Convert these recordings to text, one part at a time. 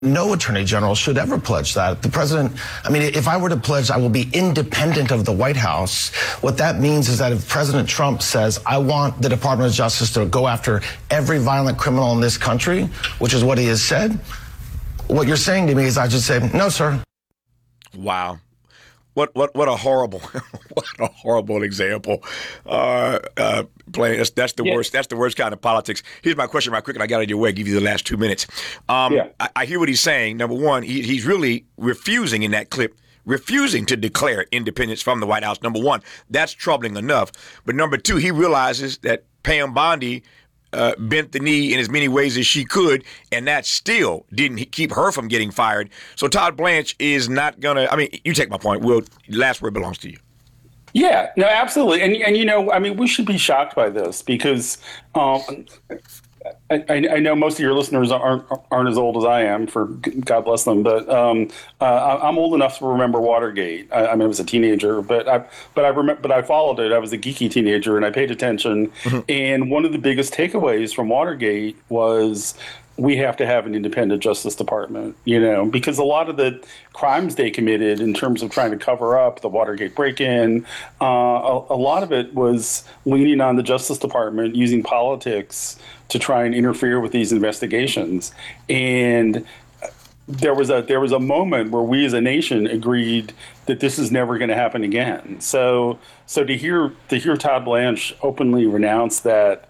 No attorney general should ever pledge that. The president, I mean, if I were to pledge I will be independent of the White House, what that means is that if President Trump says, I want the Department of Justice to go after every violent criminal in this country, which is what he has said, what you're saying to me is I should say, no, sir. Wow. What a horrible example. Playing that's the worst. That's the worst kind of politics. Here's my question right quick, and I got it your way. Give you the last 2 minutes. I hear what he's saying. Number one, he's really refusing in that clip, refusing to declare independence from the White House. Number one, that's troubling enough. But number two, he realizes that Pam Bondi bent the knee in as many ways as she could, and that still didn't keep her from getting fired. So Todd Blanche is not going to, I mean, you take my point. Will, last word belongs to you. Yeah, no, absolutely. And you know, I mean, we should be shocked by this because I know most of your listeners aren't as old as I am, for God bless them, but I'm old enough to remember Watergate. I mean, I was a teenager, but I followed it. I was a geeky teenager, and I paid attention. Mm-hmm. And one of the biggest takeaways from Watergate was we have to have an independent Justice Department, you know, because a lot of the crimes they committed in terms of trying to cover up the Watergate break-in, a lot of it was leaning on the Justice Department, using politics to try and interfere with these investigations. And there was a moment where we as a nation agreed that this is never going to happen again. So to hear Todd Blanche openly renounce that,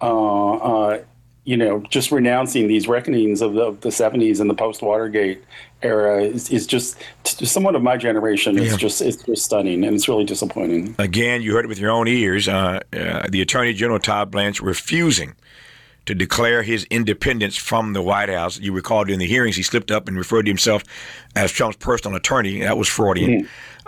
you know, just renouncing these reckonings of the 70s and the post-Watergate era is just, to someone of my generation, it's just stunning, and it's really disappointing. Again, you heard it with your own ears. The Attorney General, Todd Blanche, refusing to declare his independence from the White House. You recall during the hearings, he slipped up and referred to himself as Trump's personal attorney. That was Freudian.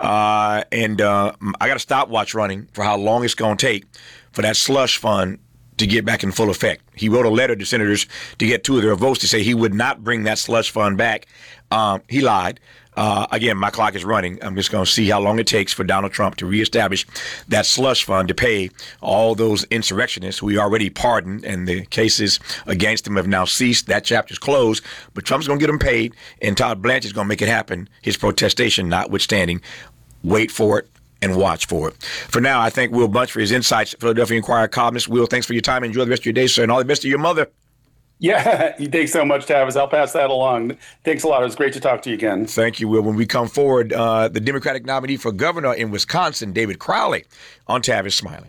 Mm-hmm. I got a stopwatch running for how long it's going to take for that slush fund to get back in full effect. He wrote a letter to senators to get 2 of their votes to say he would not bring that slush fund back. He lied. Again, my clock is running. I'm just going to see how long it takes for Donald Trump to reestablish that slush fund to pay all those insurrectionists who he already pardoned, and the cases against him have now ceased. That chapter's closed, but Trump's going to get them paid, and Todd Blanche is going to make it happen, his protestation notwithstanding. Wait for it and watch for it. For now, I thank Will Bunch for his insights, Philadelphia Inquirer columnist. Will, thanks for your time. Enjoy the rest of your day, sir, and all the best to your mother. Yeah, thanks so much, Tavis. I'll pass that along. Thanks a lot. It was great to talk to you again. Thank you, Will. When we come forward, the Democratic nominee for governor in Wisconsin, David Crowley, on Tavis Smiley.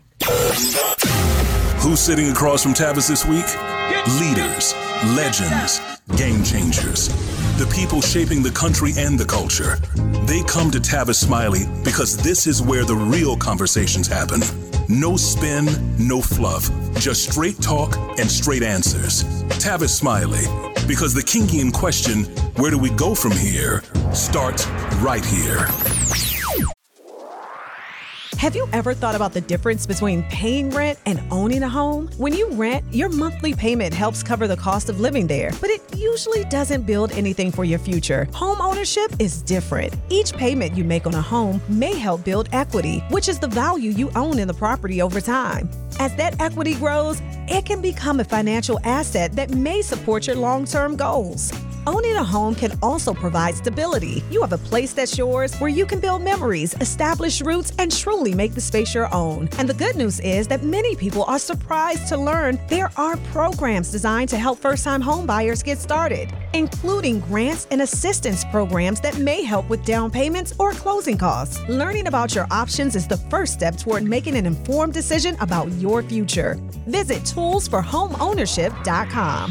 Who's sitting across from Tavis this week? Leaders, legends, game changers. The people shaping the country and the culture. They come to Tavis Smiley because this is where the real conversations happen. No spin, no fluff, just straight talk and straight answers. Tavis Smiley, because the Kingian question, where do we go from here, starts right here. Have you ever thought about the difference between paying rent and owning a home? When you rent, your monthly payment helps cover the cost of living there, but it usually doesn't build anything for your future. Home ownership is different. Each payment you make on a home may help build equity, which is the value you own in the property over time. As that equity grows, it can become a financial asset that may support your long-term goals. Owning a home can also provide stability. You have a place that's yours where you can build memories, establish roots, and truly make the space your own. And the good news is that many people are surprised to learn there are programs designed to help first-time home buyers get started, including grants and assistance programs that may help with down payments or closing costs. Learning about your options is the first step toward making an informed decision about your future. Visit toolsforhomeownership.com.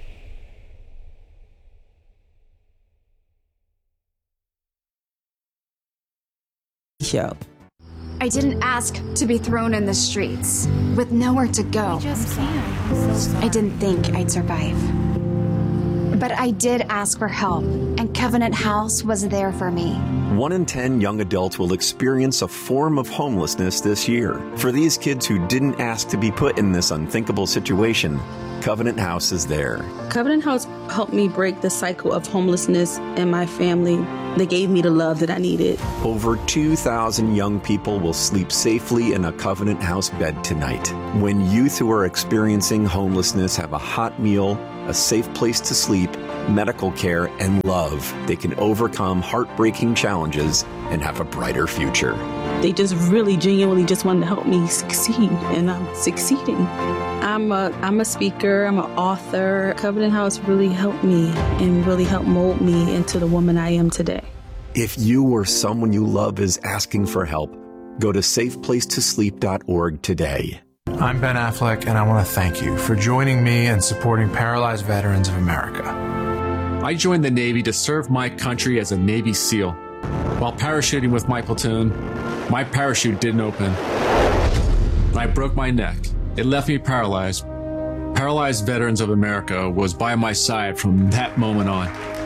Show. I didn't ask to be thrown in the streets with nowhere to go. I didn't think I'd survive. But I did ask for help, and Covenant House was there for me. 1 in 10 young adults will experience a form of homelessness this year. For these kids who didn't ask to be put in this unthinkable situation, Covenant House is there. Covenant House helped me break the cycle of homelessness in my family. They gave me the love that I needed. Over 2,000 young people will sleep safely in a Covenant House bed tonight. When youth who are experiencing homelessness have a hot meal, a safe place to sleep, medical care, and love, they can overcome heartbreaking challenges and have a brighter future. They just really genuinely just wanted to help me succeed, and I'm succeeding. I'm a speaker, I'm an author. Covenant House really helped me and really helped mold me into the woman I am today. If you or someone you love is asking for help, go to safeplacetosleep.org today. I'm Ben Affleck, and I want to thank you for joining me and supporting Paralyzed Veterans of America. I joined the Navy to serve my country as a Navy SEAL. While parachuting with my platoon, my parachute didn't open. I broke my neck. It left me paralyzed. Paralyzed Veterans of America was by my side from that moment on.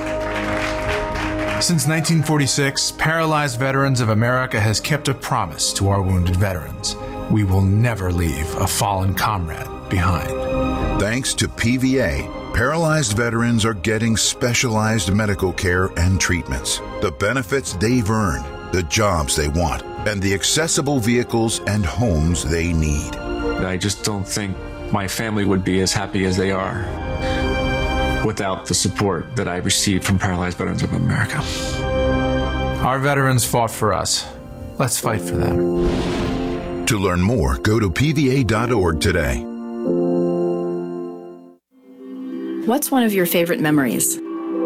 Since 1946, Paralyzed Veterans of America has kept a promise to our wounded veterans. We will never leave a fallen comrade behind. Thanks to PVA, paralyzed veterans are getting specialized medical care and treatments, the benefits they've earned, the jobs they want, and the accessible vehicles and homes they need. I just don't think my family would be as happy as they are without the support that I received from Paralyzed Veterans of America. Our veterans fought for us. Let's fight for them. To learn more, go to pva.org today. What's one of your favorite memories?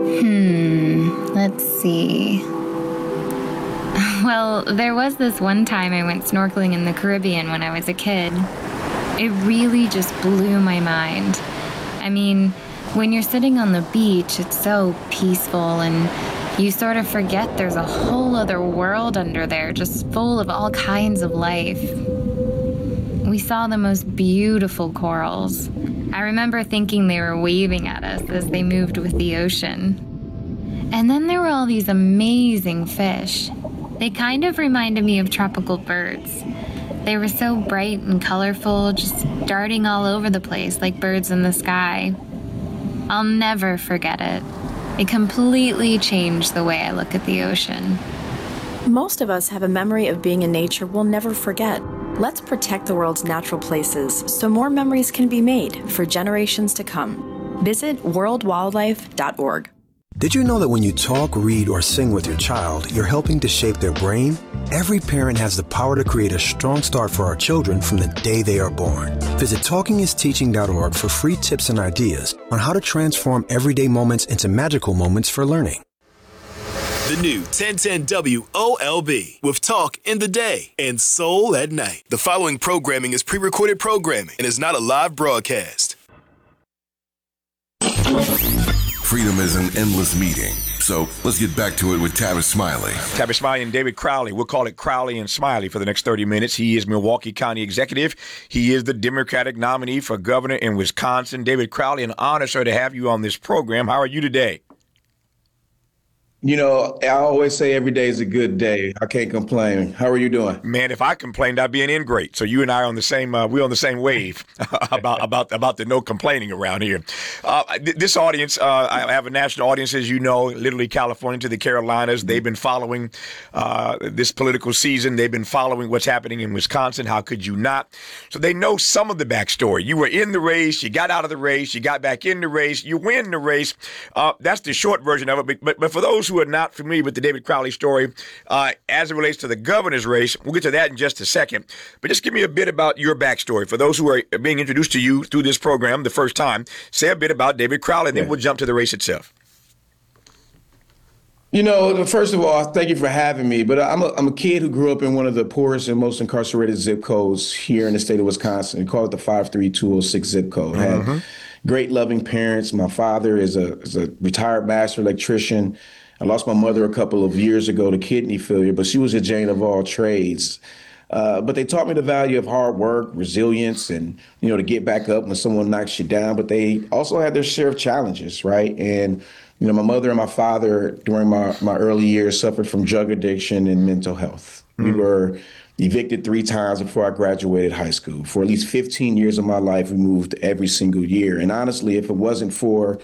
Let's see. Well, there was this one time I went snorkeling in the Caribbean when I was a kid. It really just blew my mind. I mean, when you're sitting on the beach, it's so peaceful and you sort of forget there's a whole other world under there, just full of all kinds of life. We saw the most beautiful corals. I remember thinking they were waving at us as they moved with the ocean. And then there were all these amazing fish. They kind of reminded me of tropical birds. They were so bright and colorful, just darting all over the place like birds in the sky. I'll never forget it. It completely changed the way I look at the ocean. Most of us have a memory of being in nature we'll never forget. Let's protect the world's natural places so more memories can be made for generations to come. Visit worldwildlife.org. Did you know that when you talk, read, or sing with your child, you're helping to shape their brain? Every parent has the power to create a strong start for our children from the day they are born. Visit talkingisteaching.org for free tips and ideas on how to transform everyday moments into magical moments for learning. The new 1010 WOLB with Talk in the day and Soul at night. The following programming is pre-recorded programming and is not a live broadcast. Freedom is an endless meeting. So let's get back to it with Tavis Smiley. Tavis Smiley and David Crowley. We'll call it Crowley and Smiley for the next 30 minutes. He is Milwaukee County Executive. He is the Democratic nominee for governor in Wisconsin. David Crowley, an honor, sir, to have you on this program. How are you today? You know, I always say every day is a good day. I can't complain. How are you doing? Man, if I complained, I'd be an ingrate. So you and I are on the same. We're on the same wave about the no complaining around here. This audience, I have a national audience, as you know, literally California to the Carolinas. They've been following this political season. They've been following what's happening in Wisconsin. How could you not? So they know some of the backstory. You were in the race. You got out of the race. You got back in the race. You win the race. That's the short version of it. But for those who are not familiar with the David Crowley story, as it relates to the governor's race, we'll get to that in just a second. But just give me a bit about your backstory. For those who are being introduced to you through this program the first time, say a bit about David Crowley, and then we'll jump to the race itself. You know, first of all, thank you for having me. But I'm a kid who grew up in one of the poorest and most incarcerated zip codes here in the state of Wisconsin. We call it the 53206 zip code. Had great, loving parents. My father is a retired master electrician. I lost my mother a couple of years ago to kidney failure, but she was a Jane of all trades. But they taught me the value of hard work, resilience, and, you know, to get back up when someone knocks you down. But they also had their share of challenges, right? And, you know, my mother and my father during my early years suffered from drug addiction and mental health. We were evicted 3 times before I graduated high school. For at least 15 years of my life, we moved every single year. And honestly, if it wasn't for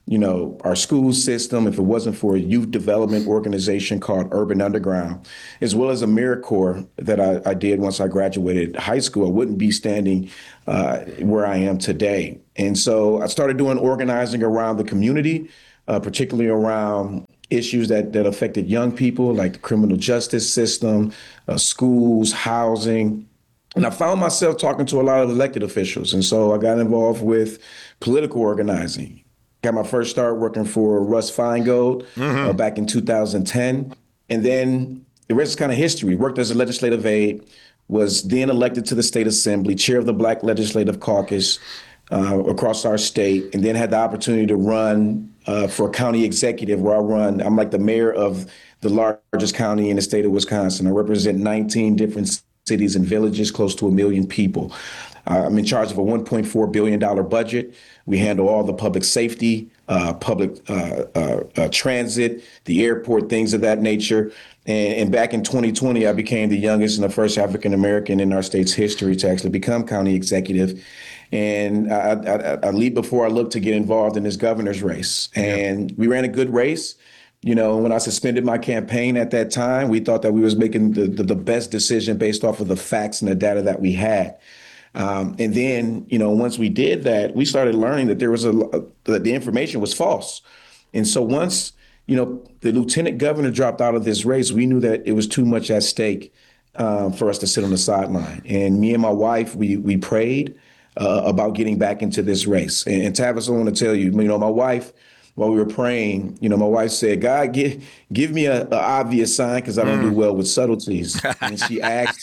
our school system, if it wasn't for a youth development organization called Urban Underground, as well as AmeriCorps that I did once I graduated high school, I wouldn't be standing where I am today. And so I started doing organizing around the community, particularly around issues that affected young people, like the criminal justice system, schools, housing. And I found myself talking to a lot of elected officials. And so I got involved with political organizing. Got my first start working for Russ Feingold back in 2010. And then the rest is kind of history. Worked as a legislative aide, was then elected to the state assembly, chair of the Black Legislative Caucus across our state, and then had the opportunity to run for a county executive where I'm like the mayor of the largest county in the state of Wisconsin. I represent 19 different cities and villages, close to 1 million people. I'm in charge of a $1.4 billion budget. We handle all the public safety, public transit, the airport, things of that nature. And back in 2020, I became the youngest and the first African-American in our state's history to actually become county executive. And I lead before I look to get involved in this governor's race. And we ran a good race. When I suspended my campaign at that time, we thought that we was making the best decision based off of the facts and the data that we had. And then, once we did that, we started learning that that the information was false. And so once, the lieutenant governor dropped out of this race, we knew that it was too much at stake for us to sit on the sideline. And me and my wife, we prayed about getting back into this race. And Tavis, I want to tell you, my wife, while we were praying, my wife said, God, give me an obvious sign because I don't do well with subtleties. And she asked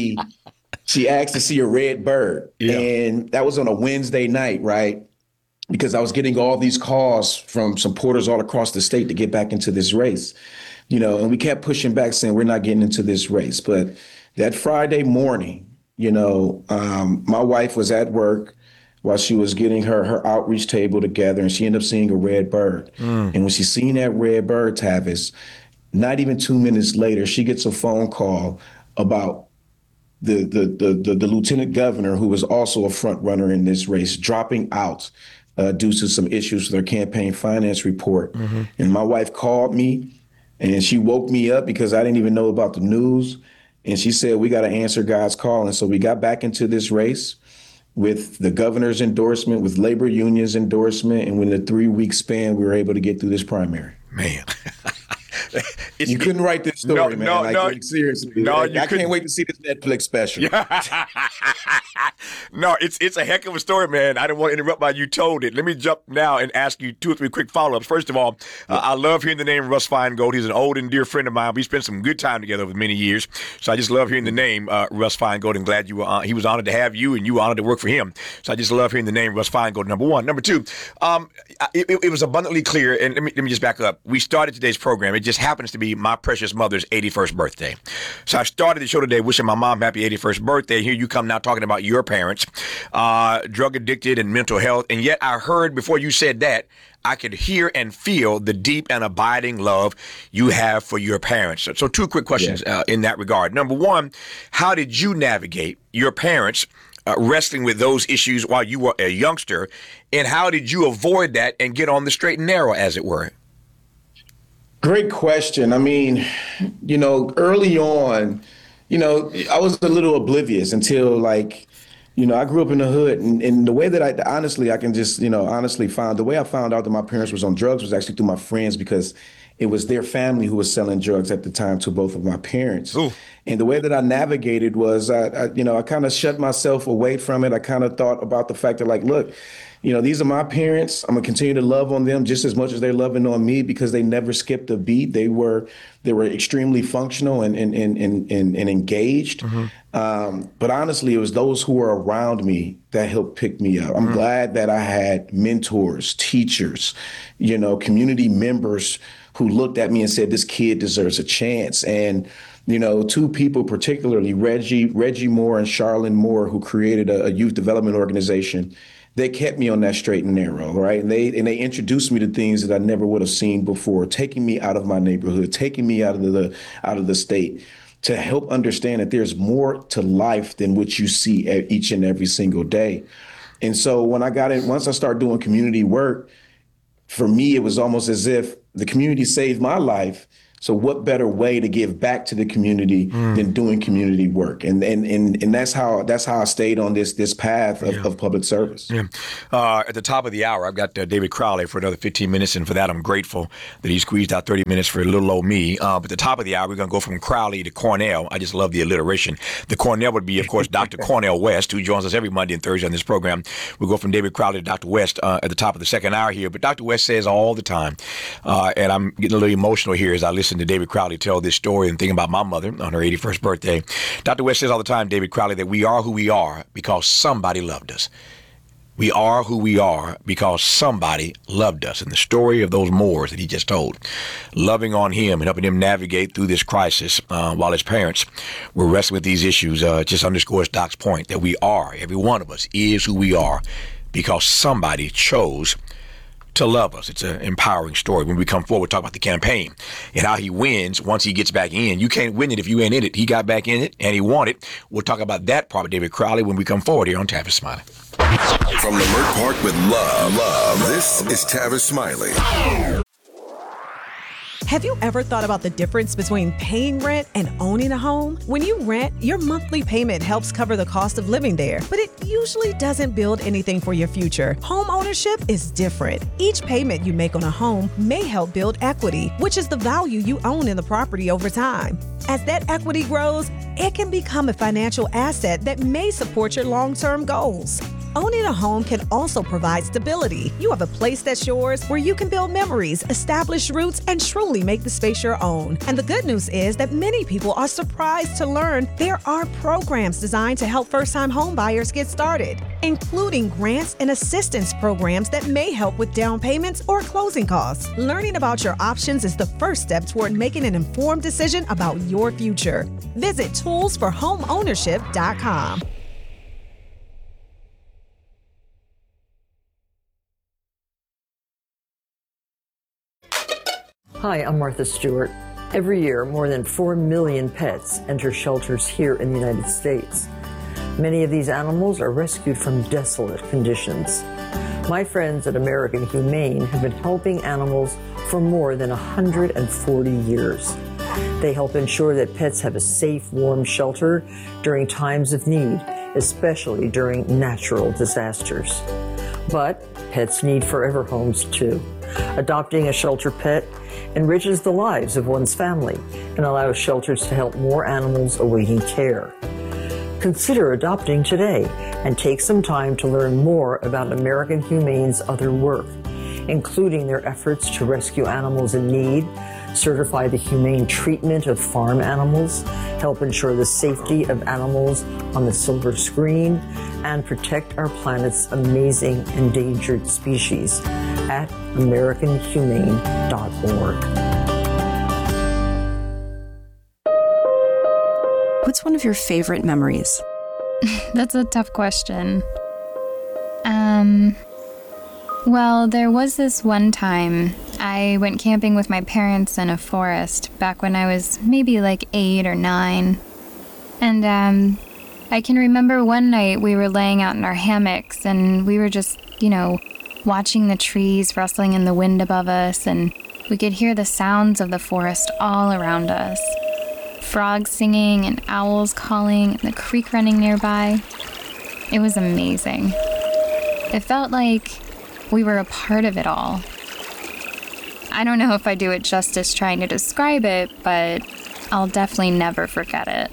to see a red bird. Yeah. And that was on a Wednesday night, right? Because I was getting all these calls from supporters all across the state to get back into this race, and we kept pushing back saying, we're not getting into this race. But that Friday morning, my wife was at work while she was getting her outreach table together, and she ended up seeing a red bird. And when she seen that red bird, Tavis, not even 2 minutes later, she gets a phone call about the lieutenant governor, who was also a front runner in this race, dropping out due to some issues with her campaign finance report. And my wife called me, and she woke me up because I didn't even know about the news. And she said, we got to answer God's call. And so we got back into this race with the governor's endorsement, with labor union's endorsement. And within a 3-week span, we were able to get through this primary. Man. You couldn't write this story, man. Seriously. No, I can't wait to see this Netflix special. No, it's a heck of a story, man. I didn't want to interrupt while you told it. Let me jump now and ask you 2 or 3 quick follow-ups. First of all, I love hearing the name Russ Feingold. He's an old and dear friend of mine. We spent some good time together over many years. So I just love hearing the name Russ Feingold, and glad he was honored to have you, and you were honored to work for him. So I just love hearing the name Russ Feingold, number one. Number two, it was abundantly clear, and let me just back up. We started today's program. It just happens to be my precious mother's 81st birthday. So I started the show today wishing my mom happy 81st birthday. Here you come now talking about your parents, drug addicted and mental health. And yet I heard before you said that, I could hear and feel the deep and abiding love you have for your parents. So 2 quick questions in that regard. Number one, how did you navigate your parents wrestling with those issues while you were a youngster? And how did you avoid that and get on the straight and narrow, as it were? Great question. I mean, early on, I was a little oblivious until I grew up in the hood, and the way that I can just, honestly find, the way I found out that my parents was on drugs was actually through my friends, because it was their family who was selling drugs at the time to both of my parents. Ooh. And the way that I navigated was, I kind of shut myself away from it. I kind of thought about the fact that, look, these are my parents. I'm gonna continue to love on them just as much as they're loving on me, because they never skipped a beat. They were extremely functional and engaged. Mm-hmm. But honestly, it was those who were around me that helped pick me up. I'm glad that I had mentors, teachers, community members who looked at me and said, this kid deserves a chance. And 2 people particularly, Reggie Moore and Charlene Moore, who created a youth development organization. They kept me on that straight and narrow, right? And they introduced me to things that I never would have seen before, taking me out of my neighborhood, taking me out of the state, to help understand that there's more to life than what you see each and every single day. And so once I started doing community work, for me, it was almost as if the community saved my life. So what better way to give back to the community than doing community work? And that's how I stayed on this path of public service. Yeah. At the top of the hour, I've got David Crowley for another 15 minutes, and for that I'm grateful that he squeezed out 30 minutes for little old me. But at the top of the hour, we're going to go from Crowley to Cornell. I just love the alliteration. The Cornell would be, of course, Dr. Cornell West, who joins us every Monday and Thursday on this program. We'll go from David Crowley to Dr. West at the top of the second hour here. But Dr. West says all the time, and I'm getting a little emotional here as I listen to David Crowley tell this story and thinking about my mother on her 81st birthday. Dr. West says all the time, David Crowley, that we are who we are because somebody loved us. We are who we are because somebody loved us. And the story of those Moors that he just told, loving on him and helping him navigate through this crisis while his parents were wrestling with these issues, just underscores Doc's point that we are, every one of us is who we are because somebody chose to love us. It's an empowering story. When we come forward, we'll talk about the campaign and how he wins once he gets back in. You can't win it if you ain't in it. He got back in it and he won it. We'll talk about that part of David Crowley when we come forward here on Tavis Smiley. From Leimert Park with love, this is Tavis Smiley. Have you ever thought about the difference between paying rent and owning a home? When you rent, your monthly payment helps cover the cost of living there, but it usually doesn't build anything for your future. Home ownership is different. Each payment you make on a home may help build equity, which is the value you own in the property over time. As that equity grows, it can become a financial asset that may support your long-term goals. Owning a home can also provide stability. You have a place that's yours where you can build memories, establish roots, and truly make the space your own. And the good news is that many people are surprised to learn there are programs designed to help first-time home buyers get started, including grants and assistance programs that may help with down payments or closing costs. Learning about your options is the first step toward making an informed decision about your future. Visit toolsforhomeownership.com. Hi, I'm Martha Stewart. Every year, more than 4 million pets enter shelters here in the United States. Many of these animals are rescued from desolate conditions. My friends at American Humane have been helping animals for more than 140 years. They help ensure that pets have a safe, warm shelter during times of need, especially during natural disasters. But pets need forever homes too. Adopting a shelter pet enriches the lives of one's family and allows shelters to help more animals awaiting care. Consider adopting today and take some time to learn more about American Humane's other work, including their efforts to rescue animals in need, certify the humane treatment of farm animals, help ensure the safety of animals on the silver screen, and protect our planet's amazing endangered species at AmericanHumane.org. What's one of your favorite memories? That's a tough question. Well, there was this one time I went camping with my parents in a forest back when I was maybe like 8 or 9. And I can remember one night we were laying out in our hammocks and we were just, watching the trees rustling in the wind above us, and we could hear the sounds of the forest all around us. Frogs singing and owls calling and the creek running nearby. It was amazing. It felt like we were a part of it all. I don't know if I do it justice trying to describe it, but I'll definitely never forget it.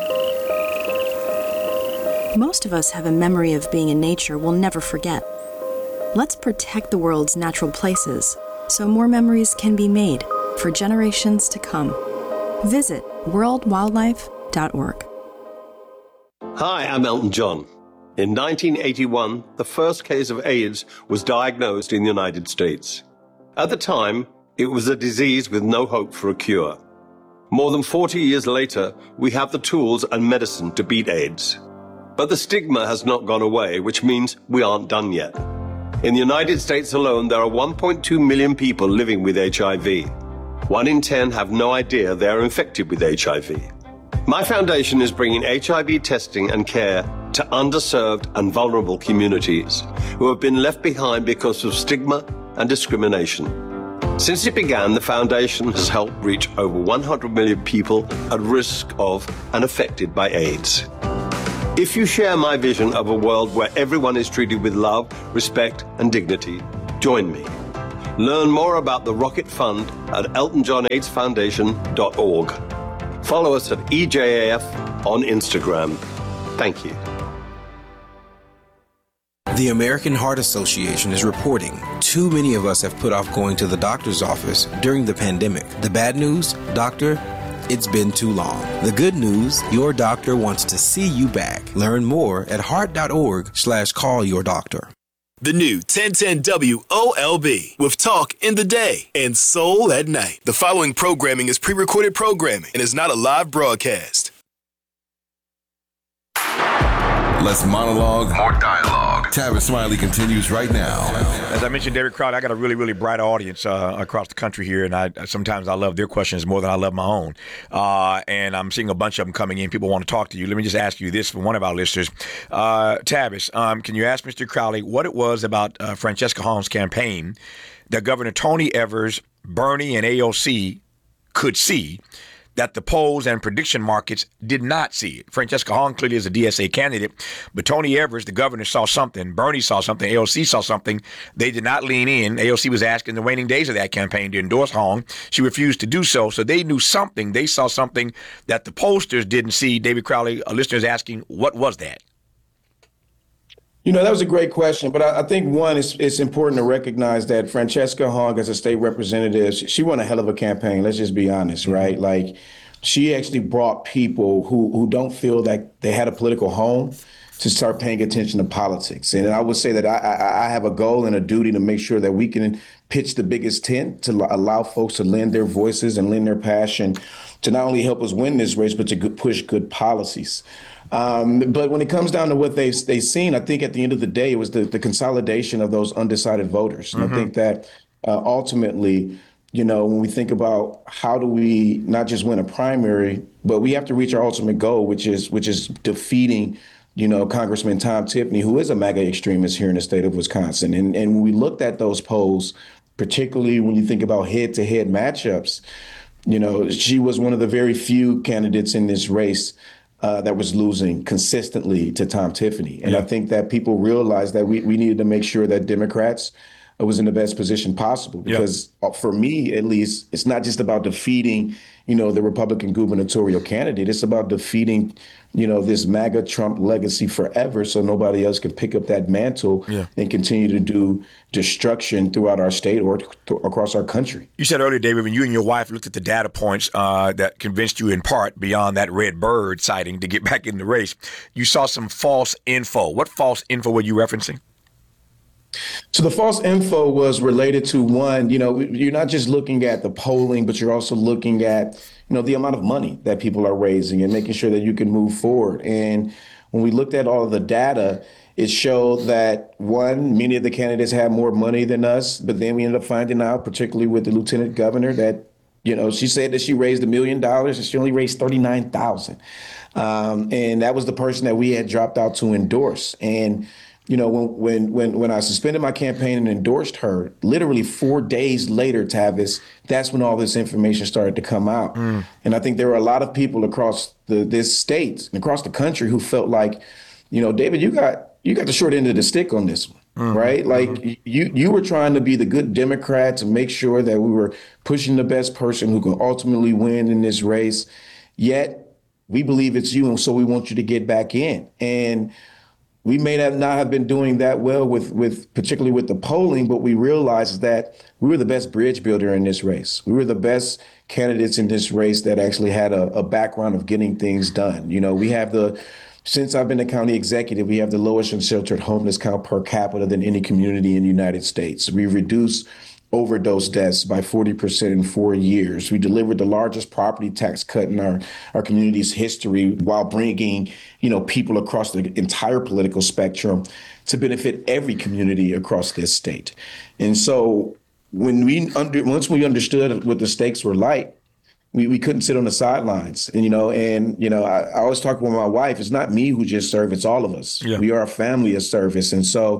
Most of us have a memory of being in nature we'll never forget. Let's protect the world's natural places so more memories can be made for generations to come. Visit worldwildlife.org. Hi, I'm Elton John. In 1981, the first case of AIDS was diagnosed in the United States. At the time, it was a disease with no hope for a cure. More than 40 years later, we have the tools and medicine to beat AIDS. But the stigma has not gone away, which means we aren't done yet. In the United States alone, there are 1.2 million people living with HIV. 1 in 10 have no idea they are infected with HIV. My foundation is bringing HIV testing and care to underserved and vulnerable communities who have been left behind because of stigma and discrimination. Since it began, the foundation has helped reach over 100 million people at risk of and affected by AIDS. If you share my vision of a world where everyone is treated with love, respect, and dignity, join me. Learn more about the Rocket Fund at eltonjohnaidsfoundation.org. Follow us at EJAF on Instagram. Thank you. The American Heart Association is reporting too many of us have put off going to the doctor's office during the pandemic. The bad news, doctor, it's been too long. The good news, your doctor wants to see you back. Learn more at heart.org/callyourdoctor. The new 1010 WOLB with Talk in the Day and Soul at Night. The following programming is pre-recorded programming and is not a live broadcast. Less monologue, more dialogue. Tavis Smiley continues right now. As I mentioned, David Crowder, I got a really, really bright audience across the country here, and sometimes I love their questions more than I love my own. And I'm seeing a bunch of them coming in. People want to talk to you. Let me just ask you this from one of our listeners. Tavis, can you ask Mr. Crowley what it was about Francesca Hong's campaign that Governor Tony Evers, Bernie, and AOC could see that the polls and prediction markets did not see it? Francesca Hong clearly is a DSA candidate, but Tony Evers, the governor, saw something. Bernie saw something. AOC saw something. They did not lean in. AOC was asked in the waning days of that campaign to endorse Hong. She refused to do so. So they knew something. They saw something that the pollsters didn't see. David Crowley, a listener is asking, what was that? You know, that was a great question, but I think, one, it's important to recognize that Francesca Hong, as a state representative, she won a hell of a campaign. Let's just be honest, right? Like, she actually brought people who don't feel that they had a political home to start paying attention to politics. And I would say that I have a goal and a duty to make sure that we can pitch the biggest tent to allow folks to lend their voices and lend their passion to not only help us win this race, but to push good policies. But when it comes down to what they've seen, I think at the end of the day, it was the consolidation of those undecided voters. And I think that ultimately, you know, when we think about how do we not just win a primary, but we have to reach our ultimate goal, which is defeating, you know, Congressman Tom Tiffany, who is a MAGA extremist here in the state of Wisconsin. And when we looked at those polls, particularly when you think about head-to-head matchups, you know, she was one of the very few candidates in this race that was losing consistently to Tom Tiffany. And I think that people realized that we needed to make sure that Democrats was in the best position possible, because for me, at least, it's not just about defeating, you know, the Republican gubernatorial candidate. It's about defeating, you know, this MAGA Trump legacy forever, so nobody else can pick up that mantle and continue to do destruction throughout our state or across our country. You said earlier, David, when you and your wife looked at the data points that convinced you in part beyond that red bird sighting to get back in the race, you saw some false info. What false info were you referencing? So the false info was related to, one, you know, you're not just looking at the polling, but you're also looking at, you know, the amount of money that people are raising and making sure that you can move forward. And when we looked at all of the data, it showed that, one, many of the candidates had more money than us, but then we ended up finding out, particularly with the lieutenant governor, that, you know, she said that she raised $1 million and she only raised $39,000. And that was the person that we had dropped out to endorse. And you know, when I suspended my campaign and endorsed her, literally 4 days later, Tavis, that's when all this information started to come out. And I think there were a lot of people across this state and across the country who felt like, you know, David, you got the short end of the stick on this one, right? Like you were trying to be the good Democrat to make sure that we were pushing the best person who could ultimately win in this race. Yet we believe it's you, and so we want you to get back in. And we may not have been doing that well with particularly with the polling, but we realized that we were the best bridge builder in this race. We were the best candidates in this race that actually had a background of getting things done. You know, we have since I've been a county executive, we have the lowest unsheltered homeless count per capita than any community in the United States. We reduced overdose deaths by 40% in 4 years. We delivered the largest property tax cut in our community's history, while bringing, you know, people across the entire political spectrum to benefit every community across this state. And so once we understood what the stakes were like, we couldn't sit on the sidelines. And, I always talk with my wife, it's not me who just serve, it's all of us. We are a family of service. And so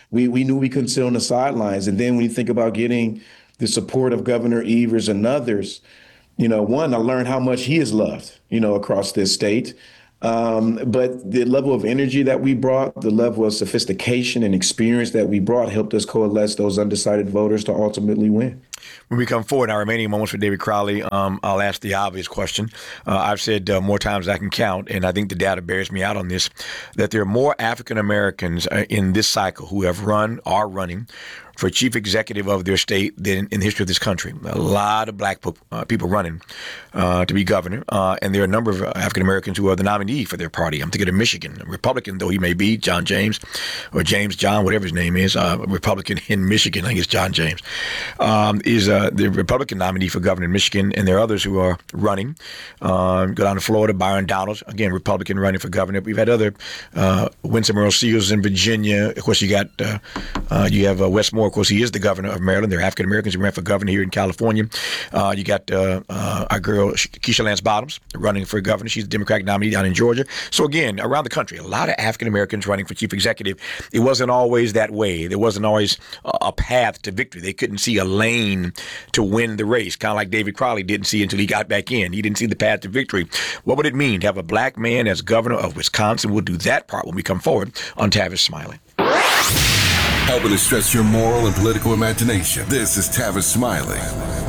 we knew we couldn't sit on the sidelines. And then when you think about getting the support of Governor Evers and others, one, I learned how much he is loved, across this state. But the level of energy that we brought, the level of sophistication and experience that we brought helped us coalesce those undecided voters to ultimately win. When we come forward in our remaining moments for David Crowley, I'll ask the obvious question. I've said more times than I can count, and I think the data bears me out on this, that there are more African Americans in this cycle who have run, are running, for chief executive of their state than in the history of this country. A lot of black people running to be governor, and there are a number of African Americans who are the nominee for their party. I'm thinking of Michigan, a Republican though he may be, John James, or James John, whatever his name is, a Republican in Michigan, I think it's John James, is the Republican nominee for governor in Michigan, and there are others who are running. Go down to Florida, Byron Donalds, again, Republican running for governor. We've had other, Winsome Earl Seals in Virginia. Of course, you have Wes Moore. Of course, he is the governor of Maryland. There are African Americans who ran for governor here in California. You got our girl, Keisha Lance Bottoms, running for governor. She's the Democratic nominee down in Georgia. So again, around the country, a lot of African Americans running for chief executive. It wasn't always that way. There wasn't always a path to victory. They couldn't see a lane to win the race, kind of like David Crowley didn't see until he got back in. He didn't see the path to victory. What would it mean to have a black man as governor of Wisconsin? We'll do that part when we come forward on Tavis Smiley. Helping to stretch your moral and political imagination. This is Tavis Smiley.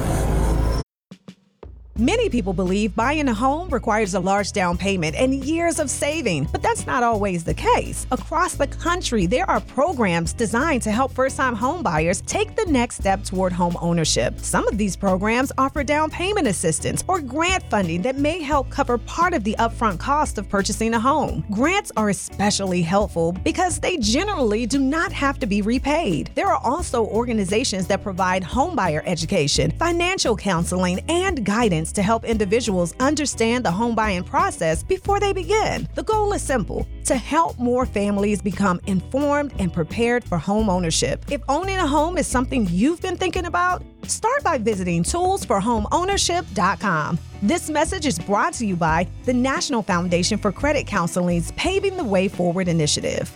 Many people believe buying a home requires a large down payment and years of saving, but that's not always the case. Across the country, there are programs designed to help first-time home buyers take the next step toward home ownership. Some of these programs offer down payment assistance or grant funding that may help cover part of the upfront cost of purchasing a home. Grants are especially helpful because they generally do not have to be repaid. There are also organizations that provide homebuyer education, financial counseling, and guidance to help individuals understand the home buying process before they begin. The goal is simple: to help more families become informed and prepared for home ownership. If owning a home is something you've been thinking about, start by visiting toolsforhomeownership.com. This message is brought to you by the National Foundation for Credit Counseling's Paving the Way Forward initiative.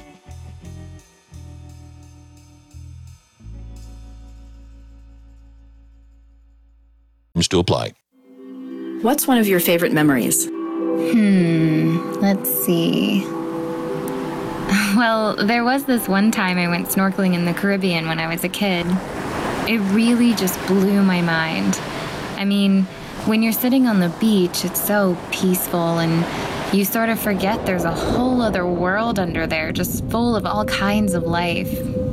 To apply. What's one of your favorite memories? Let's see. Well, there was this one time I went snorkeling in the Caribbean when I was a kid. It really just blew my mind. I mean, when you're sitting on the beach, it's so peaceful and you sort of forget there's a whole other world under there, just full of all kinds of life.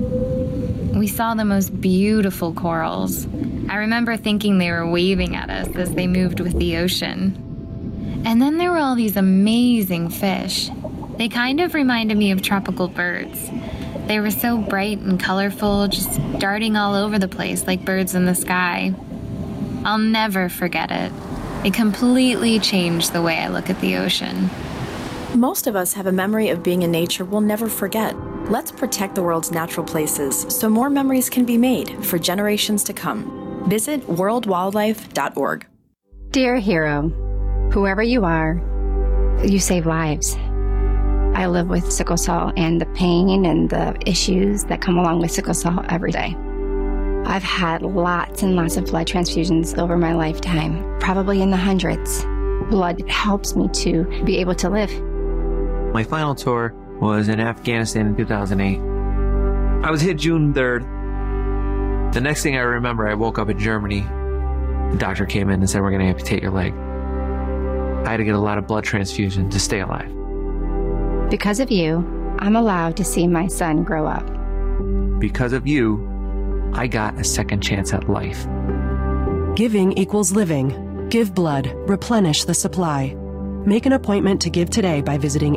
We saw the most beautiful corals. I remember thinking they were waving at us as they moved with the ocean. And then there were all these amazing fish. They kind of reminded me of tropical birds. They were so bright and colorful, just darting all over the place like birds in the sky. I'll never forget it. It completely changed the way I look at the ocean. Most of us have a memory of being in nature we'll never forget. Let's protect the world's natural places so more memories can be made for generations to come. Visit worldwildlife.org. Dear hero, whoever you are, you save lives. I live with sickle cell and the pain and the issues that come along with sickle cell every day. I've had lots and lots of blood transfusions over my lifetime, probably in the hundreds. Blood helps me to be able to live. My final tour was in Afghanistan in 2008. I was hit June 3rd. The next thing I remember, I woke up in Germany. The doctor came in and said, we're going to amputate your leg. I had to get a lot of blood transfusion to stay alive. Because of you, I'm allowed to see my son grow up. Because of you, I got a second chance at life. Giving equals living. Give blood. Replenish the supply. Make an appointment to give today by visiting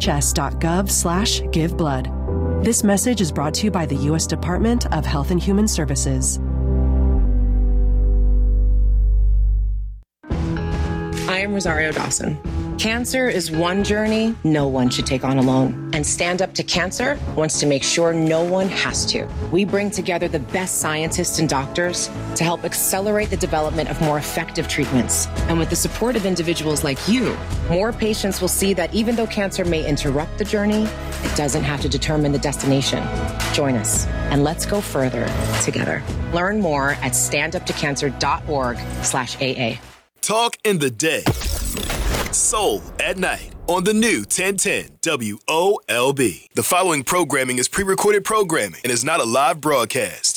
hhs.gov/giveblood. This message is brought to you by the U.S. Department of Health and Human Services. I am Rosario Dawson. Cancer is one journey no one should take on alone. And Stand Up to Cancer wants to make sure no one has to. We bring together the best scientists and doctors to help accelerate the development of more effective treatments. And with the support of individuals like you, more patients will see that even though cancer may interrupt the journey, it doesn't have to determine the destination. Join us and let's go further together. Learn more at standuptocancer.org/AA. Talk in the day. Soul at night on the new 1010 WOLB. The following programming is pre-recorded programming and is not a live broadcast.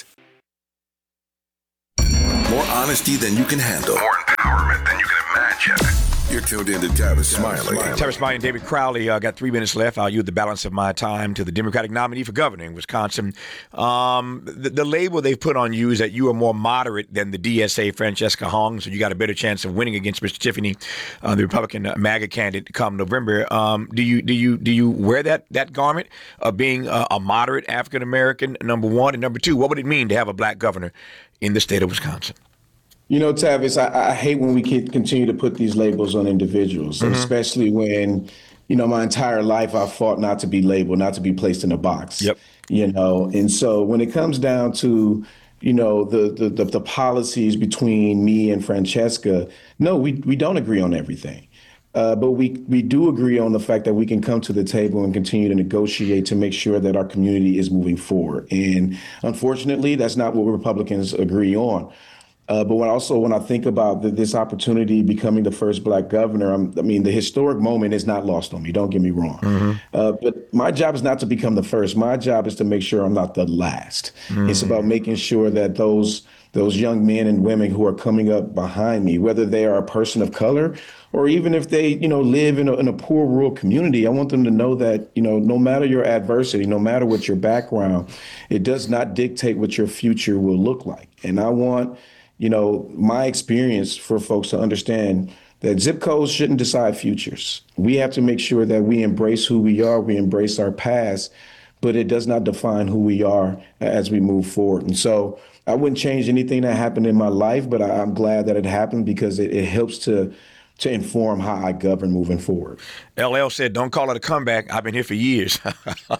More honesty than you can handle. More empowerment than you can imagine. You're tuned in to Tavis Smiley. Tavis Smiley and David Crowley. Got 3 minutes left. I'll use the balance of my time to the Democratic nominee for governor in Wisconsin. The label they've put on you is that you are more moderate than the DSA Francesca Hong, so you got a better chance of winning against Mr. Tiffany, the Republican MAGA candidate, come November. Do you wear that garment of being a moderate African American? Number one, and number two, what would it mean to have a black governor in the state of Wisconsin? You know, Tavis, I hate when we continue to put these labels on individuals, especially when, you know, my entire life I fought not to be labeled, not to be placed in a box. Yep. You know, and so when it comes down to, you know, the policies between me and Francesca, no, we don't agree on everything. But we do agree on the fact that we can come to the table and continue to negotiate to make sure that our community is moving forward. And unfortunately, that's not what Republicans agree on. But when I think about this opportunity becoming the first black governor, the historic moment is not lost on me. Don't get me wrong. But my job is not to become the first. My job is to make sure I'm not the last. It's about making sure that those young men and women who are coming up behind me, whether they are a person of color or even if they, you know, live in a poor rural community, I want them to know that, you know, no matter your adversity, no matter what your background, it does not dictate what your future will look like. And I want, you know, my experience for folks to understand that zip codes shouldn't decide futures. We have to make sure that we embrace who we are, we embrace our past, but it does not define who we are as we move forward. And so I wouldn't change anything that happened in my life, but I'm glad that it happened because it helps to inform how I govern moving forward. LL said, don't call it a comeback. I've been here for years. but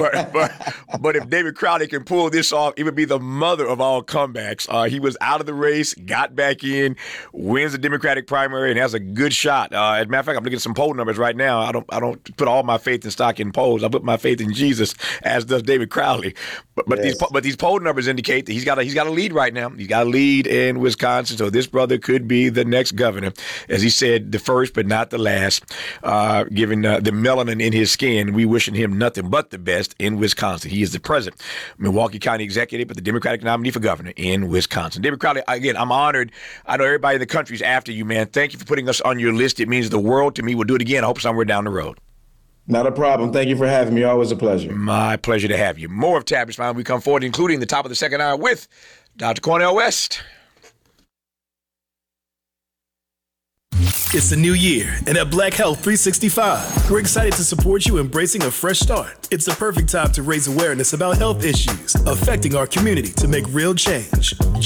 if David Crowley can pull this off, it would be the mother of all comebacks. He was out of the race, got back in, wins the Democratic primary, and has a good shot. As a matter of fact, I'm looking at some poll numbers right now. I don't put all my faith and stock in polls. I put my faith in Jesus, as does David Crowley. But these poll numbers indicate that he's got a lead right now. He's got a lead in Wisconsin, so this brother could be the next governor. As he said, the first but not the last. Given the melanin in his skin, we wishing him nothing but the best in Wisconsin. He is the present Milwaukee County executive, but the Democratic nominee for governor in Wisconsin. David Crowley, again, I'm honored. I know everybody in the country is after you, man. Thank you for putting us on your list. It means the world to me. We'll do it again. I hope somewhere down the road. Not a problem. Thank you for having me. Always a pleasure. My pleasure to have you. More of Tavis Smiley when we come forward, including the top of the second hour with Dr. Cornel West. It's a new year, and at Black Health 365, we're excited to support you embracing a fresh start. It's the perfect time to raise awareness about health issues affecting our community to make real change.